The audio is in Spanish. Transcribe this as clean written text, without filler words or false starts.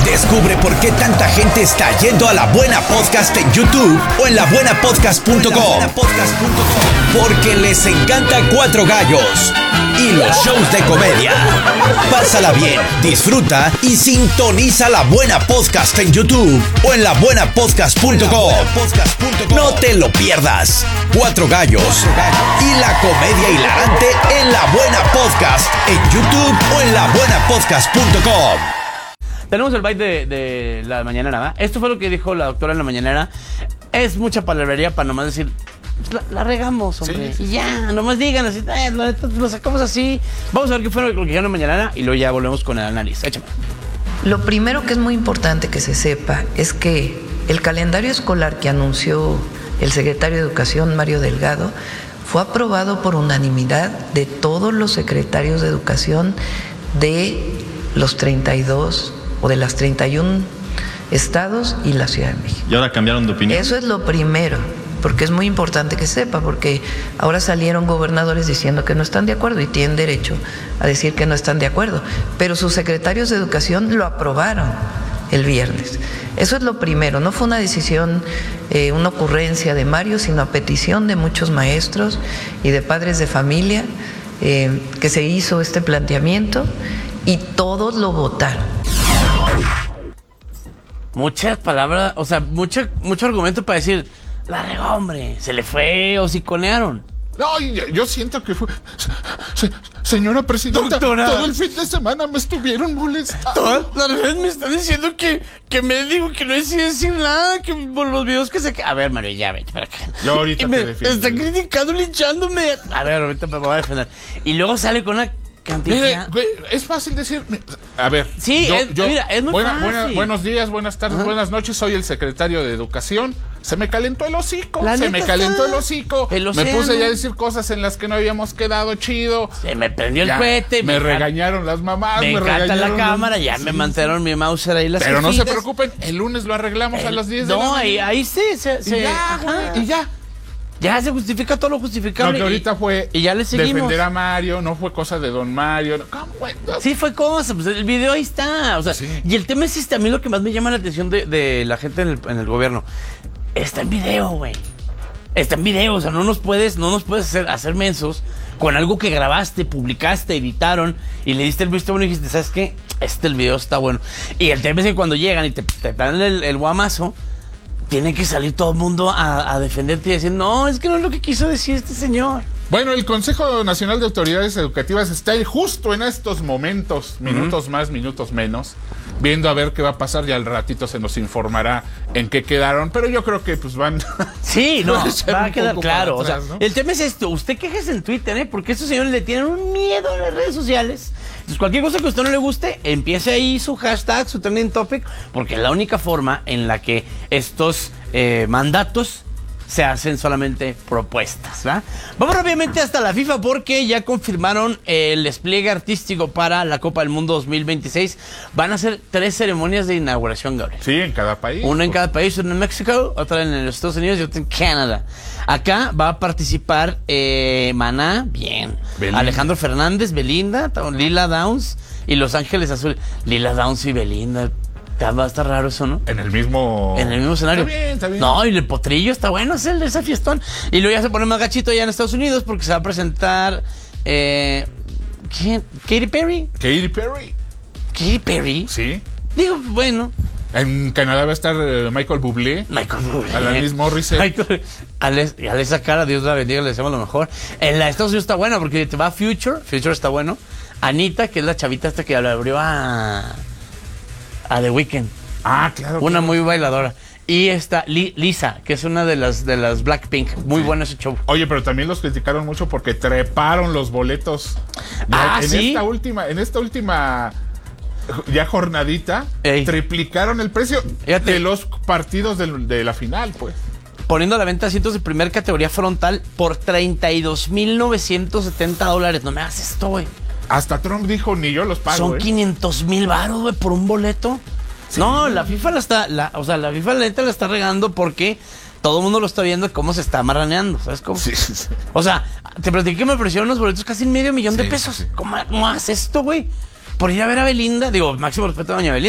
Descubre por qué tanta gente está yendo a La Buena Podcast en YouTube o en labuenapodcast.com. Porque les encanta Cuatro Gallos y los shows de comedia. Pásala bien, disfruta y sintoniza La Buena Podcast en YouTube o en labuenapodcast.com. No te lo pierdas. Cuatro Gallos y la comedia hilarante en La Buena Podcast en YouTube o en labuenapodcast.com. Tenemos el bite de la mañanera, ¿verdad? Esto fue lo que dijo la doctora en la mañanera. Es mucha palabrería para nomás decir, la regamos, hombre. Sí. Y ya, nomás digan así, lo sacamos así. Vamos a ver qué fue lo que dijeron en la mañanera y luego ya volvemos con el análisis. Échame. Lo primero que es muy importante que se sepa es que el calendario escolar que anunció el secretario de Educación, Mario Delgado, fue aprobado por unanimidad de todos los secretarios de Educación de los 32 o de las 31 estados y la Ciudad de México. ¿Y ahora cambiaron de opinión? Eso es lo primero, porque es muy importante que sepa, porque ahora salieron gobernadores diciendo que no están de acuerdo y tienen derecho a decir que no están de acuerdo, pero sus secretarios de Educación lo aprobaron el viernes. Eso es lo primero, no fue una decisión, una ocurrencia de Mario, sino a petición de muchos maestros y de padres de familia que se hizo este planteamiento y todos lo votaron. Muchas palabras, o sea, mucho argumento para decir, la regó, hombre, se le fue, hociconearon. No, yo siento que fue... Señora presidenta, doctora, todo el fin de semana me estuvieron molestando. Todas las veces me están diciendo que me digo que no es decir nada, que por los videos que se... A ver, Mario, ya vete para acá. Yo ahorita te defiendo. Está criticando, linchándome. A ver, ahorita me voy a defender. Y luego sale con una cantidad... Mire, güey, es fácil decir... A ver, sí, mira, es muy fácil. Buenos días, buenas tardes, buenas noches. Soy el secretario de Educación. Se me calentó el hocico. Me puse ya a decir cosas en las que no habíamos quedado chido. Se me prendió el cohete. Me regañaron las mamás. Me encanta la cámara. Ya me mandaron mi Mauser ahí las Pero cejitas. no se preocupen, el lunes lo arreglamos a las 10 de la mañana. No, ahí sí. Y ya. Ya se justifica todo lo justificable. No, que ahorita fue y ya le seguimos. Defender a Mario, no fue cosa de don Mario. ¿Cómo fue? Sí, fue cosa, pues el video ahí está. O sea, sí. Y el tema es a mí lo que más me llama la atención de la gente en el gobierno. Está en video, güey. Está en video, o sea, no nos puedes hacer mensos con algo que grabaste, publicaste, editaron y le diste el visto bueno y dijiste, ¿sabes qué? El video está bueno. Y el tema es que cuando llegan y te dan el guamazo, tiene que salir todo el mundo a defenderte y decir, no, es que no es lo que quiso decir este señor. Bueno, el Consejo Nacional de Autoridades Educativas está justo en estos momentos, minutos más, minutos menos, viendo a ver qué va a pasar. Ya al ratito se nos informará en qué quedaron, pero yo creo que pues van... Sí, no, va a quedar claro. Atrás, o sea, ¿no? El tema es esto, usted quéjese en Twitter, porque estos señores le tienen un miedo a las redes sociales. Entonces, cualquier cosa que a usted no le guste, empiece ahí su hashtag, su trending topic, porque es la única forma en la que estos mandatos se hacen solamente propuestas, ¿verdad? Vamos rápidamente hasta la FIFA porque ya confirmaron el despliegue artístico para la Copa del Mundo 2026. Van a ser 3 ceremonias de inauguración, Gabriel. Sí, en cada país. Una en cada país, una en México, otra en los Estados Unidos y otra en Canadá. Acá va a participar Maná, bien. Belinda. Alejandro Fernández, Belinda, Lila Downs y Los Ángeles Azules. Lila Downs y Belinda. Va a estar raro eso, ¿no? En el mismo escenario. Está bien. No, y el potrillo está bueno, es el de ese fiestón. Y luego ya se pone más gachito allá en Estados Unidos porque se va a presentar... ¿quién? ¿Katy Perry? ¿Katy Perry? Sí. Digo, bueno. En Canadá va a estar Michael Bublé. Alanis Morissette. Esa cara, Dios la bendiga, le deseamos lo mejor. En la Estados Unidos está buena porque te va Future está bueno. Anita, que es la chavita esta que le abrió a The Weeknd. Ah, claro. Una muy bailadora. Y está Lisa, que es una de las Blackpink. Muy bueno ese show. Oye, pero también los criticaron mucho porque treparon los boletos. ¿Sí? En esta última ya jornadita, triplicaron el precio de los partidos de la final, pues. Poniendo a la venta asientos de primer categoría frontal por $32,970. No me hagas esto, güey. Hasta Trump dijo, ni yo los pago. Son 500,000 baros, güey, por un boleto. Sí. No, la FIFA la FIFA la neta la está regando porque todo el mundo lo está viendo cómo se está marraneando, ¿sabes cómo? Sí. O sea, te platiqué que me ofrecieron unos boletos casi $500,000 de pesos. Sí. ¿Cómo haces esto, güey? Por ir a ver a Belinda, digo, máximo respeto a doña Belinda.